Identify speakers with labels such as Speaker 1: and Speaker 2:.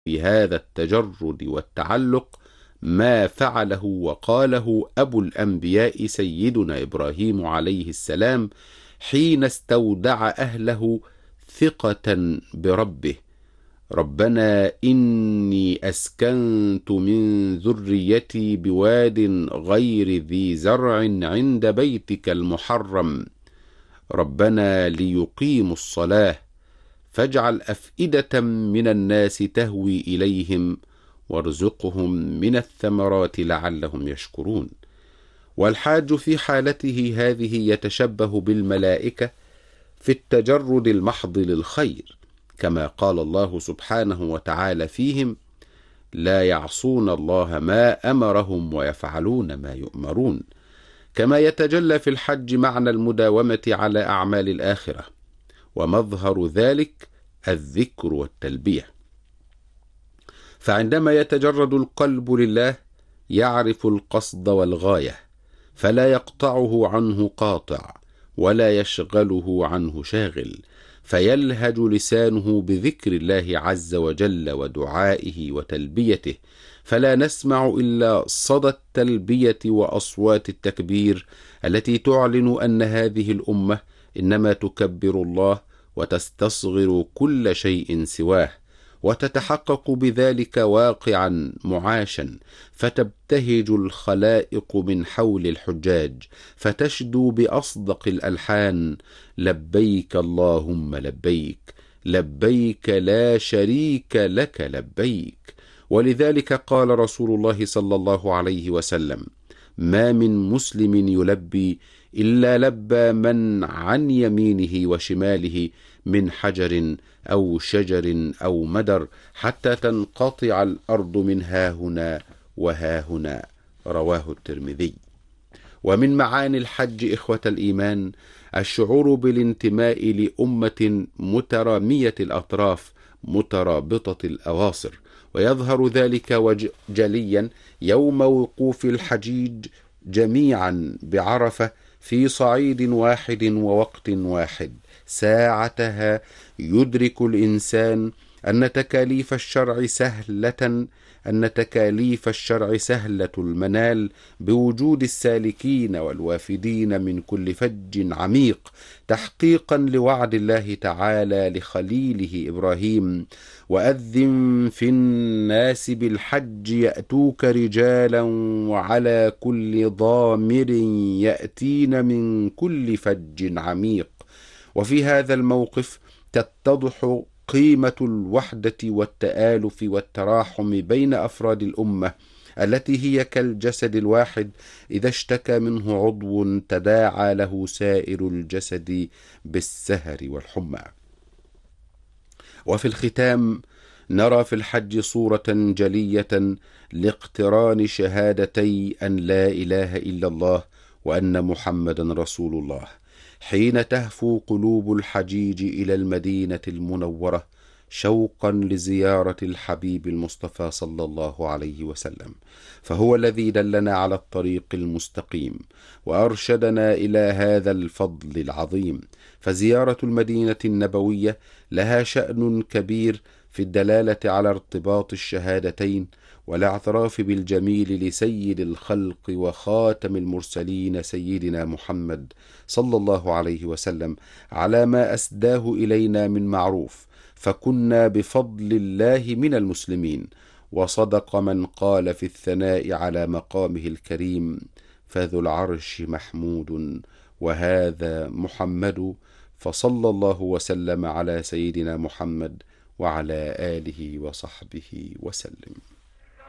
Speaker 1: في هذا التجرد والتعلق ما فعله وقاله أبو الأنبياء سيدنا إبراهيم عليه السلام حين استودع أهله ثقة بربه: ربنا إني أسكنت من ذريتي بواد غير ذي زرع عند بيتك المحرم ربنا ليقيموا الصلاة فاجعل أفئدة من الناس تهوي إليهم وارزقهم من الثمرات لعلهم يشكرون. والحاج في حالته هذه يتشبه بالملائكة في التجرد المحض للخير، كما قال الله سبحانه وتعالى فيهم: لا يعصون الله ما أمرهم ويفعلون ما يؤمرون. كما يتجلى في الحج معنى المداومة على أعمال الآخرة، ومظهر ذلك الذكر والتلبية. فعندما يتجرد القلب لله يعرف القصد والغاية، فلا يقطعه عنه قاطع ولا يشغله عنه شاغل، فيلهج لسانه بذكر الله عز وجل ودعائه وتلبيته، فلا نسمع إلا صدى التلبية وأصوات التكبير التي تعلن أن هذه الأمة إنما تكبر الله وتستصغر كل شيء سواه، وتتحقق بذلك واقعا معاشا، فتبتهج الخلائق من حول الحجاج، فتشدو بأصدق الألحان: لبيك اللهم لبيك، لبيك لا شريك لك لبيك. ولذلك قال رسول الله صلى الله عليه وسلم: ما من مسلم يلبي إلا لبى من عن يمينه وشماله من حجر أو شجر أو مدر حتى تنقطع الأرض من هاهنا وهاهنا. رواه الترمذي. ومن معاني الحج إخوة الإيمان الشعور بالانتماء لأمة مترامية الأطراف مترابطة الأواصر، ويظهر ذلك جليا يوم وقوف الحجيج جميعا بعرفة في صعيد واحد ووقت واحد. ساعتها يدرك الإنسان أن تكاليف الشرع سهلة المنال بوجود السالكين والوافدين من كل فج عميق، تحقيقا لوعد الله تعالى لخليله إبراهيم: وأذن في الناس بالحج يأتوك رجالا وعلى كل ضامر يأتين من كل فج عميق. وفي هذا الموقف تتضح قيمة الوحدة والتآلف والتراحم بين أفراد الأمة التي هي كالجسد الواحد، إذا اشتكى منه عضو تداعى له سائر الجسد بالسهر والحمى. وفي الختام نرى في الحج صورة جلية لاقتران شهادتي أن لا إله إلا الله وأن محمدا رسول الله، حين تهفو قلوب الحجيج إلى المدينة المنورة شوقا لزيارة الحبيب المصطفى صلى الله عليه وسلم، فهو الذي دلنا على الطريق المستقيم وأرشدنا إلى هذا الفضل العظيم. فزيارة المدينة النبوية لها شأن كبير في الدلالة على ارتباط الشهادتين والاعتراف بالجميل لسيد الخلق وخاتم المرسلين سيدنا محمد صلى الله عليه وسلم على ما أسداه إلينا من معروف، فكنا بفضل الله من المسلمين. وصدق من قال في الثناء على مقامه الكريم: فذو العرش محمود وهذا محمد. فصلى الله وسلم على سيدنا محمد وعلى آله وصحبه وسلم.